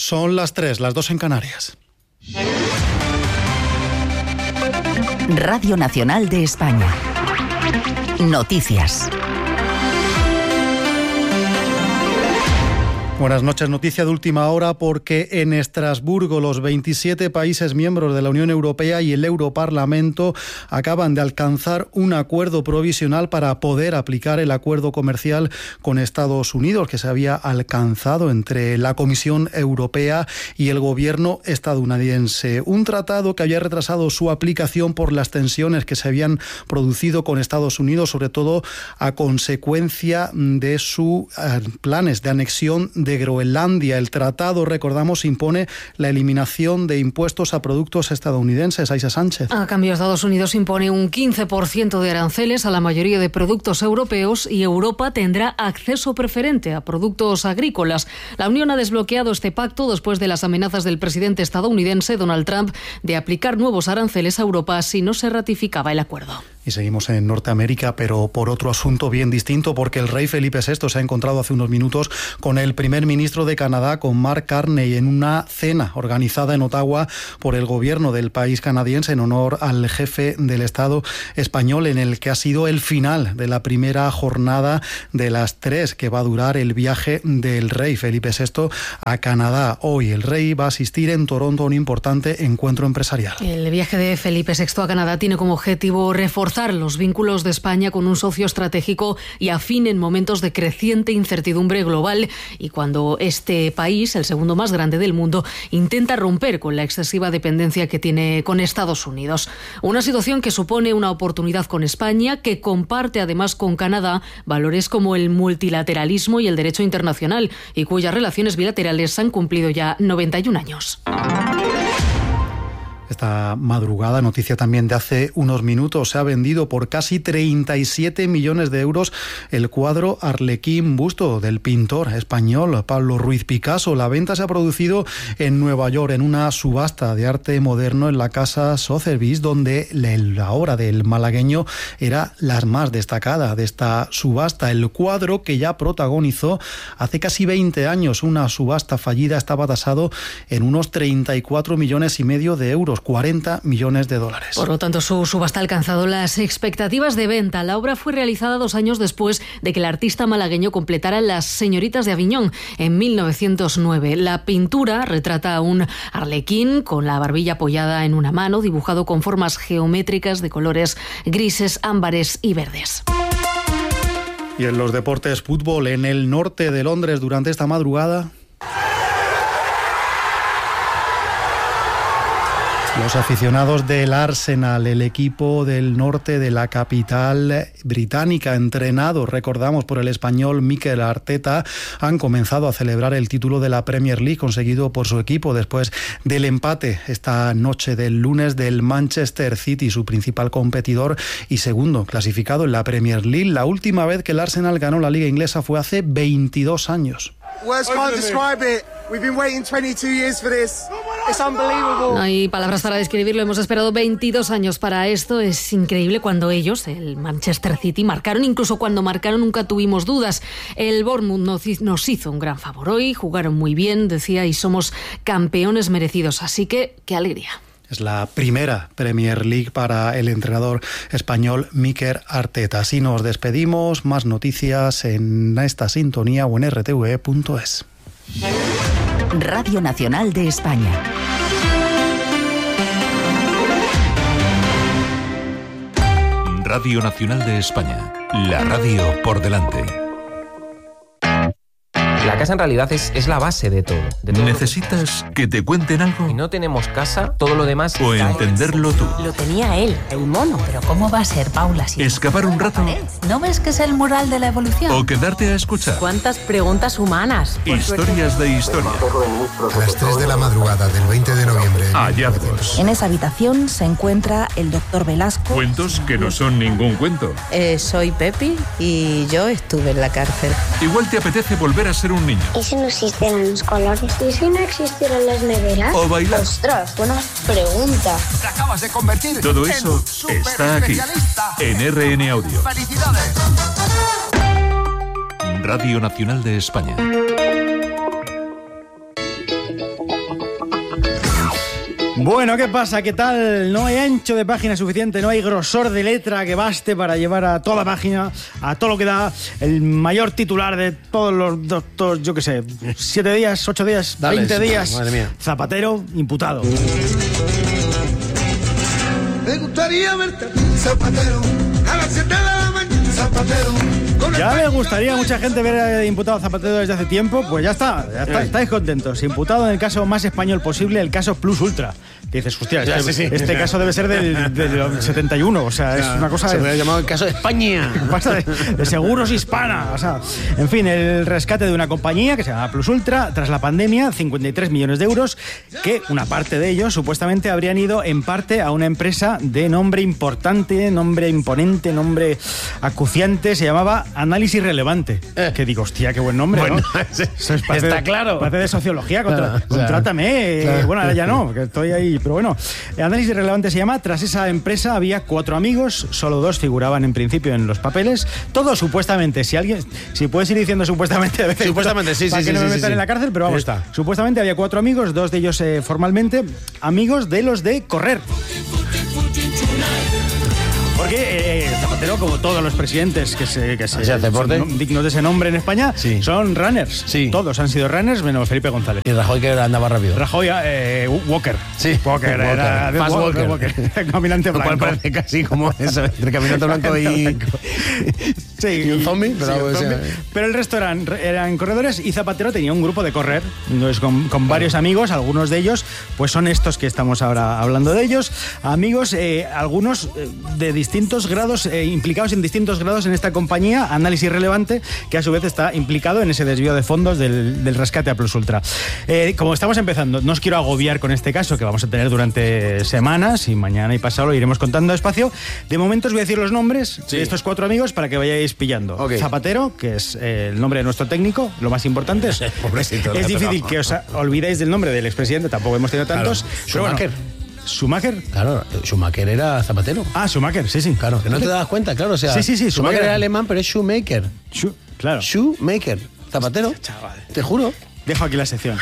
Son las 3, las 2 en Canarias. Radio Nacional de España. Noticias. Buenas noches, noticia de última hora porque en Estrasburgo los 27 países miembros de la Unión Europea y el Europarlamento acaban de alcanzar un acuerdo provisional para poder aplicar el acuerdo comercial con Estados Unidos que se había alcanzado entre la Comisión Europea y el gobierno estadounidense. Un tratado que había retrasado su aplicación por las tensiones que se habían producido con Estados Unidos, sobre todo a consecuencia de sus planes de anexión de Groenlandia. El tratado, recordamos, impone la eliminación de impuestos a productos estadounidenses. Aisha Sánchez. A cambio, Estados Unidos impone un 15% de aranceles a la mayoría de productos europeos y Europa tendrá acceso preferente a productos agrícolas. La Unión ha desbloqueado este pacto después de las amenazas del presidente estadounidense Donald Trump de aplicar nuevos aranceles a Europa si no se ratificaba el acuerdo. Y seguimos en Norteamérica, pero por otro asunto bien distinto, porque el rey Felipe VI se ha encontrado hace unos minutos con el primer ministro de Canadá, con Mark Carney, en una cena organizada en Ottawa por el gobierno del país canadiense en honor al jefe del Estado español, en el que ha sido el final de la primera jornada de las 3 que va a durar el viaje del rey Felipe VI a Canadá. Hoy el rey va a asistir en Toronto a un importante encuentro empresarial. El viaje de Felipe VI a Canadá tiene como objetivo reforzar los vínculos de España con un socio estratégico y afín en momentos de creciente incertidumbre global y cuando este país, el segundo más grande del mundo, intenta romper con la excesiva dependencia que tiene con Estados Unidos. Una situación que supone una oportunidad con España, que comparte además con Canadá valores como el multilateralismo y el derecho internacional y cuyas relaciones bilaterales han cumplido ya 91 años. Esta madrugada, noticia también de hace unos minutos, se ha vendido por casi 37 millones de euros el cuadro Arlequín, busto del pintor español Pablo Ruiz Picasso. La venta se ha producido en Nueva York en una subasta de arte moderno en la casa Sotheby's, donde la obra del malagueño era la más destacada de esta subasta. El cuadro, que ya protagonizó hace casi 20 años una subasta fallida, estaba tasado en unos 34 millones y medio de euros, 40 millones de dólares. Por lo tanto, su subasta ha alcanzado las expectativas de venta. La obra fue realizada 2 años después de que el artista malagueño completara Las señoritas de Aviñón en 1909. La pintura retrata a un arlequín con la barbilla apoyada en una mano, dibujado con formas geométricas de colores grises, ámbares y verdes. Y en los deportes, fútbol en el norte de Londres durante esta madrugada. Los aficionados del Arsenal, el equipo del norte de la capital británica, entrenado, recordamos, por el español Mikel Arteta, han comenzado a celebrar el título de la Premier League conseguido por su equipo después del empate esta noche del lunes del Manchester City, su principal competidor y segundo clasificado en la Premier League. La última vez que el Arsenal ganó la Liga Inglesa fue hace 22 años. No hay palabras para describirlo. Hemos esperado 22 años para esto. Es increíble. Cuando ellos, el Manchester City, marcaron, incluso cuando marcaron nunca tuvimos dudas. El Bournemouth nos hizo un gran favor hoy, jugaron muy bien, decía, y somos campeones merecidos. Así que, qué alegría. Es la primera Premier League para el entrenador español Mikel Arteta. Así nos despedimos. Más noticias en esta sintonía o en rtve.es. Radio Nacional de España. Radio Nacional de España. La radio por delante. La casa en realidad es la base de todo. ¿Necesitas que te cuenten algo? Si no tenemos casa, todo lo demás... O entenderlo tú. Lo tenía él, el mono. Pero ¿cómo va a ser, Paula? Si ¿Escapar un rato? ¿No ves que es el mural de la evolución? ¿O quedarte a escuchar? ¿Cuántas preguntas humanas? Historias de historia. A las 3 de la madrugada del 20 de noviembre. Hallazgos. En esa habitación se encuentra el doctor Velasco. Cuentos que no son ningún cuento. Soy Pepi y yo estuve en la cárcel. Igual te apetece volver a ser un niño. ¿Y si no existieran los colores? ¿Y si no existieran las neveras? O bailar. ¡Ostras, buena pregunta! Te acabas de convertir Todo eso está aquí, en RN Audio. ¡Felicidades! Radio Nacional de España. Bueno, ¿qué pasa? ¿Qué tal? No hay ancho de página suficiente, no hay grosor de letra que baste para llevar a toda página, a todo lo que da el mayor titular de todos los doctores, yo qué sé, 7 días, 8 días, dale, 20 días. Madre mía. Zapatero, imputado. Me gustaría verte, Zapatero, a las 7 de la mañana, Zapatero. Ya le gustaría a mucha gente ver imputado a Zapatero desde hace tiempo, pues ya está, estáis contentos. Imputado en el caso más español posible, el caso Plus Ultra. Que dices, hostia, este caso debe ser del 71, o sea, es una cosa... Se hubiera llamado el caso de España. Pasa de Seguros Hispana, o sea... En fin, el rescate de una compañía que se llama Plus Ultra, tras la pandemia, 53 millones de euros, que una parte de ellos supuestamente habrían ido en parte a una empresa de nombre importante, nombre imponente, nombre acuciante, se llamaba Análisis Relevante. Que digo, hostia, qué buen nombre, bueno, ¿no? Eso es está claro. Parte de sociología, contrátame. Claro. Bueno, ahora ya no, que estoy ahí... Pero bueno, Análisis Relevante se llama. Tras esa empresa había 4 amigos, solo 2 figuraban en principio en los papeles. Todo supuestamente, si puedes ir diciendo supuestamente, supuestamente, sí, para que no me metan en la cárcel, pero vamos, supuestamente había 4 amigos, 2 de ellos formalmente amigos de los de correr. Porque Zapatero, como todos los presidentes que son dignos de ese nombre en España, son runners. Sí. Todos han sido runners, menos Felipe González. Y Rajoy, que andaba rápido. Rajoy, Walker. Sí, Walker. Era Fast Walker. Caminante blanco. Lo cual parece casi como eso, entre caminante blanco y... Sí, y un zombie. Pero el resto eran corredores, y Zapatero tenía un grupo de correr, entonces con varios amigos. Algunos de ellos pues son estos que estamos ahora hablando de ellos. Amigos, algunos de distintos grados, implicados en distintos grados en esta compañía, Análisis Relevante, que a su vez está implicado en ese desvío de fondos del rescate a Plus Ultra. Como estamos empezando, no os quiero agobiar con este caso que vamos a tener durante semanas, y mañana y pasado lo iremos contando despacio. De momento os voy a decir los nombres de estos 4 amigos para que vayáis pillando. Okay. Zapatero, que es el nombre de nuestro técnico, lo más importante es difícil que os olvidéis del nombre del expresidente, tampoco hemos tenido tantos. Claro. Pero ¿Schumacher? Claro, Schumacher era Zapatero. Ah, Schumacher, sí. Claro, que no te das cuenta, claro, o sea... Sí, Schumacher era alemán, pero es Shoemaker. Claro. Shoemaker, Zapatero. Chaval. Te juro. Dejo aquí la sección.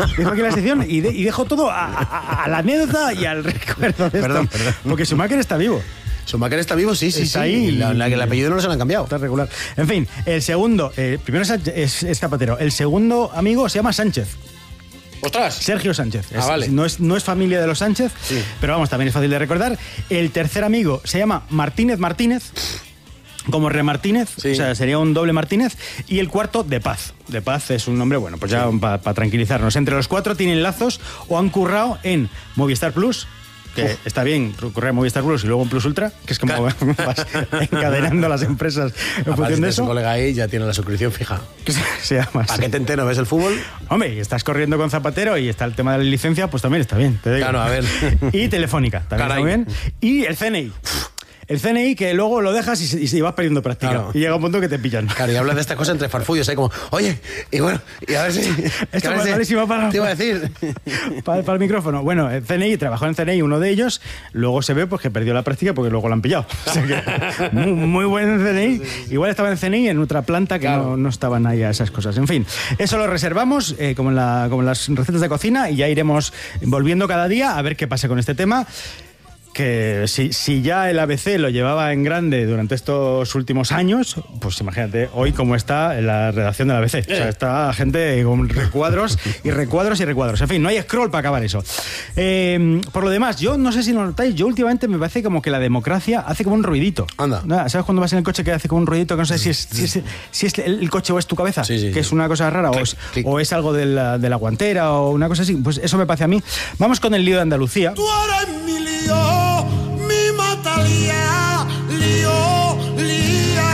Y dejo todo a la anécdota y al recuerdo de esto. Perdón. Porque Schumacher está vivo. Schumacher está vivo, sí. Está ahí. El apellido no se lo han cambiado. Está regular. En fin, el segundo, primero es Zapatero. El segundo amigo se llama Sánchez. ¡Ostras! Sergio Sánchez. Vale. No es familia de los Sánchez, pero vamos, también es fácil de recordar. El tercer amigo se llama Martínez, como Remartínez, o sea, sería un doble Martínez. Y el cuarto, De Paz. De Paz es un nombre, bueno, pues ya para tranquilizarnos. Entre los 4 tienen lazos o han currado en Movistar Plus, que está bien correr Movistar Plus y luego en Plus Ultra, que es como vas encadenando las empresas en función de eso. Un colega ahí ya tiene la suscripción fija. Se llama así. ¿Para qué te entero? ¿Ves el fútbol? Hombre, y estás corriendo con Zapatero y está el tema de la licencia, pues también está bien. Te digo. Claro, a ver. Y Telefónica, también está bien. Y el CNI. El CNI, que luego lo dejas y vas perdiendo práctica. Claro. Y llega un punto que te pillan. Claro, y hablas de estas cosas entre farfullos, como, oye, y bueno, y a ver si... Esto es malísimo para... Te iba a decir. Para el micrófono. Bueno, el CNI, trabajó en CNI uno de ellos, luego se ve pues que perdió la práctica porque luego lo han pillado. O sea que, muy buen CNI. Igual estaba en CNI en otra planta que no estaban ahí a esas cosas. En fin, eso lo reservamos como en las recetas de cocina, y ya iremos volviendo cada día a ver qué pasa con este tema. Que si ya el ABC lo llevaba en grande durante estos últimos años, pues imagínate hoy cómo está en la redacción del ABC. O sea, está gente con recuadros y recuadros y recuadros. En fin, no hay scroll para acabar eso. Por lo demás, yo no sé si lo notáis, yo últimamente me parece como que la democracia hace como un ruidito. Anda. ¿Sabes cuando vas en el coche que hace como un ruidito que no sé si es el coche o es tu cabeza? Que es una cosa rara, o es algo de la guantera o una cosa así. Pues eso me parece a mí. Vamos con el lío de Andalucía. Tú eres mi lío. Mi matalía, lía.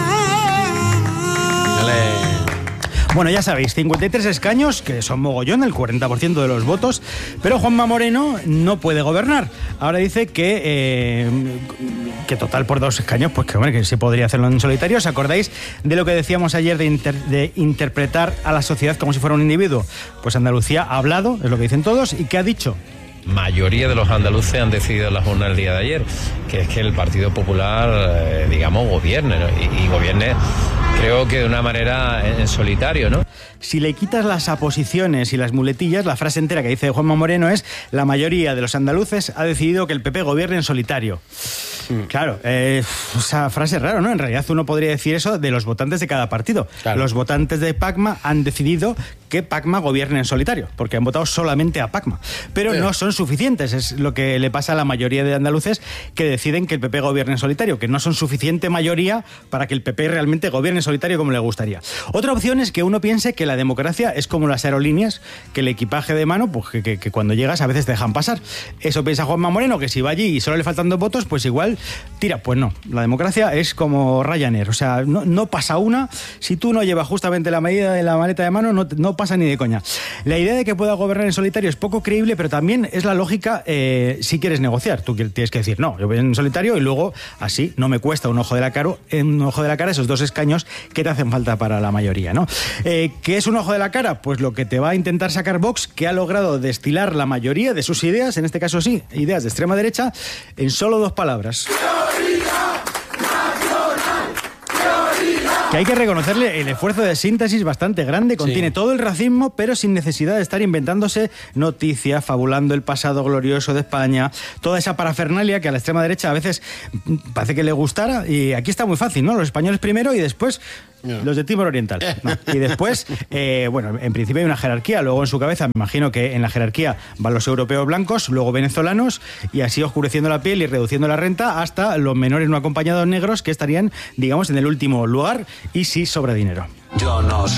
Bueno, ya sabéis, 53 escaños, que son mogollón, el 40% de los votos, pero Juanma Moreno no puede gobernar. Ahora dice que total por 2 escaños, pues que hombre, que se podría hacerlo en solitario. ¿Os acordáis de lo que decíamos ayer de interpretar a la sociedad como si fuera un individuo? Pues Andalucía ha hablado, es lo que dicen todos, ¿y qué ha dicho? Mayoría de los andaluces han decidido en la jornada del día de ayer, que es que el Partido Popular, gobierne, ¿no? y gobierne creo que de una manera en solitario, ¿no? Si le quitas las aposiciones y las muletillas, la frase entera que dice Juanma Moreno es: la mayoría de los andaluces ha decidido que el PP gobierne en solitario. Claro, esa frase es rara, ¿no? En realidad uno podría decir eso de los votantes de cada partido. Claro. Los votantes de Pacma han decidido que Pacma gobierne en solitario, porque han votado solamente a Pacma. Pero no son suficientes, es lo que le pasa a la mayoría de andaluces que deciden que el PP gobierne en solitario, que no son suficiente mayoría para que el PP realmente gobierne en solitario como le gustaría. Otra opción es que uno piense que la democracia es como las aerolíneas, que el equipaje de mano, pues que cuando llegas a veces te dejan pasar. Eso piensa Juanma Moreno, que si va allí y solo le faltan 2 votos, pues igual tira. Pues no, la democracia es como Ryanair, o sea, no pasa una. Si tú no llevas justamente la medida de la maleta de mano, no pasa ni de coña. La idea de que pueda gobernar en solitario es poco creíble, pero también es la lógica si quieres negociar. Tú tienes que decir, no, yo voy en solitario y luego así no me cuesta un ojo de la cara esos 2 escaños que te hacen falta para la mayoría, ¿no? ¿Qué es un ojo de la cara? Pues lo que te va a intentar sacar Vox, que ha logrado destilar la mayoría de sus ideas, en este caso sí, ideas de extrema derecha, en solo 2 palabras. Que hay que reconocerle el esfuerzo de síntesis bastante grande, contiene todo el racismo, pero sin necesidad de estar inventándose noticias, fabulando el pasado glorioso de España, toda esa parafernalia que a la extrema derecha a veces parece que le gustara, y aquí está muy fácil, ¿no? Los españoles primero y después los de Timor Oriental. No. Y después, bueno, en principio hay una jerarquía, luego en su cabeza me imagino que en la jerarquía van los europeos blancos, luego venezolanos, y así oscureciendo la piel y reduciendo la renta hasta los menores no acompañados negros, que estarían, digamos, en el último lugar, y sí sobra dinero. Yo no